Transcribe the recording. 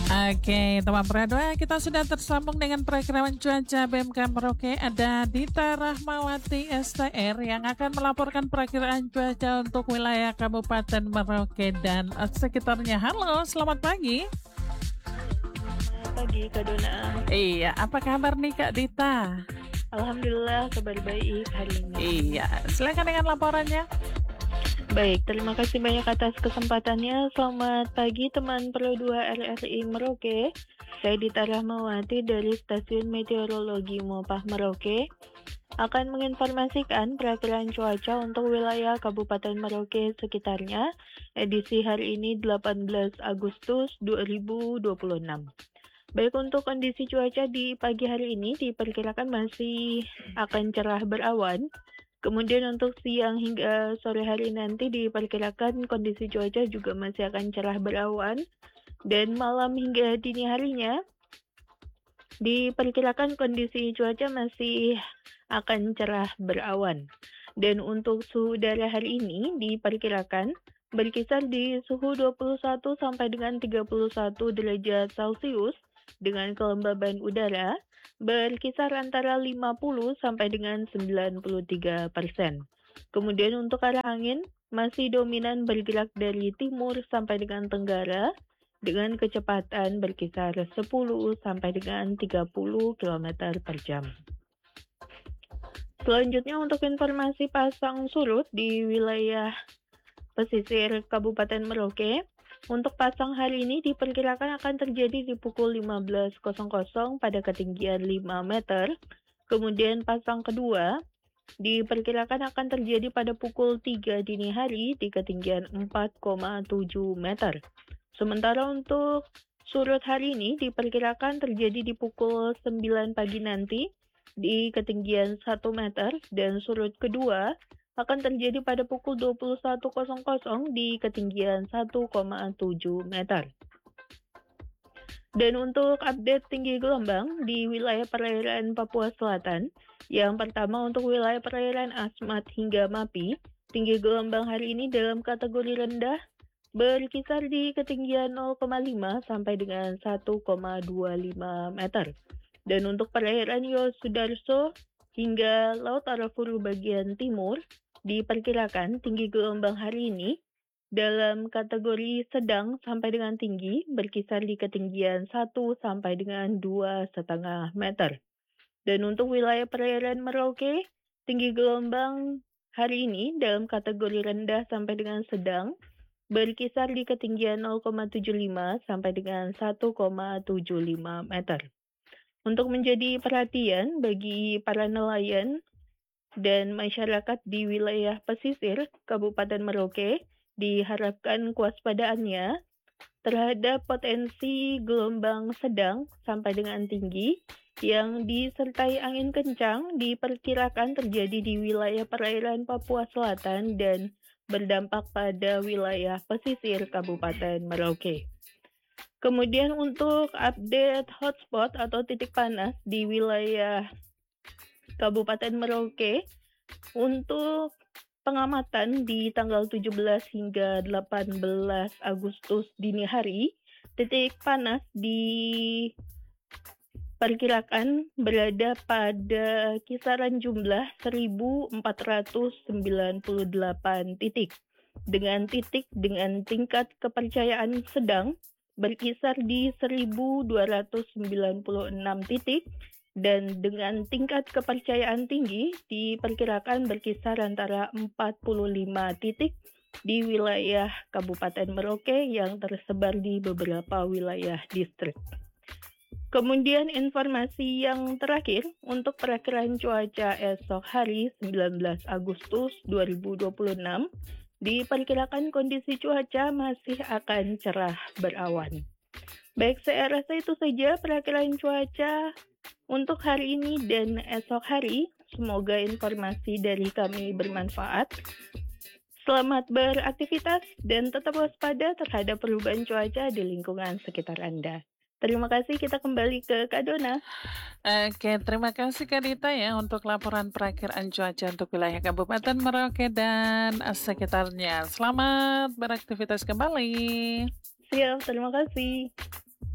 Oke, teman Pradua, kita sudah tersambung dengan perakirawan cuaca BMKM Merauke. Ada Dita Rahmawati STR yang akan melaporkan perakiraan cuaca untuk wilayah Kabupaten Merauke dan sekitarnya. Halo, selamat pagi. Selamat pagi Kak Dona. Iya, apa kabar nih Kak Dita? Alhamdulillah kabar baik hari ini. Iya, silakan dengan laporannya. Baik, terima kasih banyak atas kesempatannya. Selamat pagi teman Pro 2 RRI Merauke. Saya Dita Rahmawati dari Stasiun Meteorologi Mopah Merauke akan menginformasikan perakiraan cuaca untuk wilayah Kabupaten Merauke sekitarnya edisi hari ini 18 Agustus 2026. Baik, untuk kondisi cuaca di pagi hari ini diperkirakan masih akan cerah berawan. Kemudian untuk siang hingga sore hari nanti diperkirakan kondisi cuaca juga masih akan cerah berawan. Dan malam hingga dini harinya diperkirakan kondisi cuaca masih akan cerah berawan. Dan untuk suhu udara hari ini diperkirakan berkisar di suhu 21 sampai dengan 31 derajat Celcius dengan kelembaban udara berkisar antara 50 sampai dengan 93%. Kemudian untuk arah angin masih dominan bergerak dari timur sampai dengan tenggara dengan kecepatan berkisar 10 sampai dengan 30 km per jam. Selanjutnya untuk informasi pasang surut di wilayah pesisir Kabupaten Merauke. Untuk pasang hari ini diperkirakan akan terjadi di pukul 15.00 pada ketinggian 5 meter. Kemudian pasang kedua diperkirakan akan terjadi pada pukul 3 dini hari di ketinggian 4,7 meter. Sementara untuk surut hari ini diperkirakan terjadi di pukul 9 pagi nanti di ketinggian 1 meter dan surut kedua akan terjadi pada pukul 21.00 di ketinggian 1,7 meter. Dan untuk update tinggi gelombang di wilayah perairan Papua Selatan, yang pertama untuk wilayah perairan Asmat hingga Mapi, tinggi gelombang hari ini dalam kategori rendah berkisar di ketinggian 0,5 sampai dengan 1,25 meter. Dan untuk perairan Yosudarso hingga Laut Arafuru bagian timur, diperkirakan tinggi gelombang hari ini dalam kategori sedang sampai dengan tinggi berkisar di ketinggian 1 sampai dengan 2,5 meter. Dan untuk wilayah perairan Merauke, tinggi gelombang hari ini dalam kategori rendah sampai dengan sedang berkisar di ketinggian 0,75 sampai dengan 1,75 meter. Untuk menjadi perhatian bagi para nelayan dan masyarakat di wilayah pesisir Kabupaten Merauke, diharapkan kewaspadaannya terhadap potensi gelombang sedang sampai dengan tinggi yang disertai angin kencang diperkirakan terjadi di wilayah perairan Papua Selatan dan berdampak pada wilayah pesisir Kabupaten Merauke. Kemudian untuk update hotspot atau titik panas di wilayah Kabupaten Merauke, untuk pengamatan di tanggal 17 hingga 18 Agustus dini hari, titik panas diperkirakan berada pada kisaran jumlah 1.498 titik, dengan titik dengan tingkat kepercayaan sedang berkisar di 1.296 titik, dan dengan tingkat kepercayaan tinggi diperkirakan berkisar antara 45 titik di wilayah Kabupaten Merauke yang tersebar di beberapa wilayah distrik. Kemudian informasi yang terakhir untuk perakiraan cuaca esok hari 19 Agustus 2026, diperkirakan kondisi cuaca masih akan cerah berawan. Baik, saya rasa itu saja perakiraan cuaca untuk hari ini dan esok hari. Semoga informasi dari kami bermanfaat. Selamat beraktivitas dan tetap waspada terhadap perubahan cuaca di lingkungan sekitar Anda. Terima kasih, kita kembali ke Kak Dona. Oke, terima kasih Kak Dita ya untuk laporan perakiraan cuaca untuk wilayah Kabupaten Merauke dan sekitarnya. Selamat beraktivitas kembali. Siap, terima kasih.